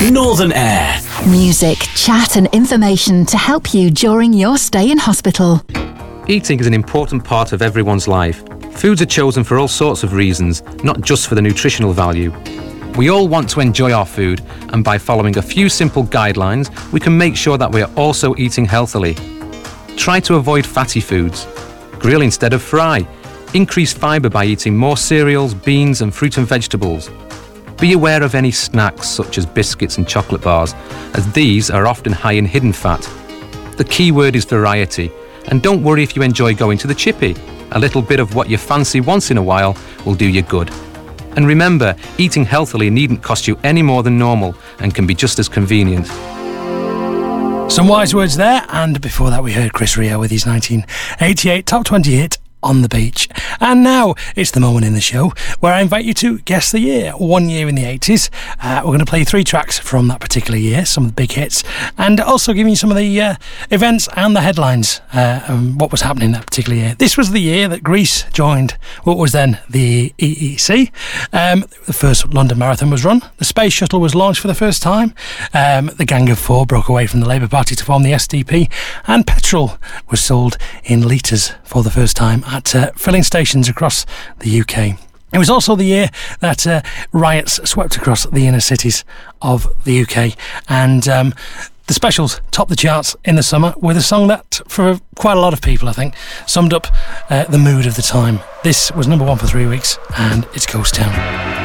Northern Air. Music, chat and information to help you during your stay in hospital. Eating is an important part of everyone's life. Foods are chosen for all sorts of reasons, not just for the nutritional value. We all want to enjoy our food, and by following a few simple guidelines, we can make sure that we are also eating healthily. Try to avoid fatty foods. Grill instead of fry. Increase fibre by eating more cereals, beans and fruit and vegetables. Be aware of any snacks such as biscuits and chocolate bars, as these are often high in hidden fat. The key word is variety, and don't worry if you enjoy going to the chippy. A little bit of what you fancy once in a while will do you good. And remember, eating healthily needn't cost you any more than normal and can be just as convenient. Some wise words there, and before that we heard Chris Rea with his 1988 Top 20 hit, On the Beach. And now it's the moment in the show where I invite you to guess the year. 1 year in the 80s. We're going to play 3 tracks from that particular year, some of the big hits, and also giving you some of the events and the headlines, what was happening that particular year. This was the year that Greece joined what was then the EEC. The first London Marathon was run. The Space Shuttle was launched for the first time. The Gang of Four broke away from the Labour Party to form the SDP, and petrol was sold in litres for the first time at filling stations across the UK. It was also the year that riots swept across the inner cities of the UK, and the Specials topped the charts in the summer with a song that, for quite a lot of people, I think, summed up the mood of the time. This was number 1 for 3 weeks, and it's Ghost Town.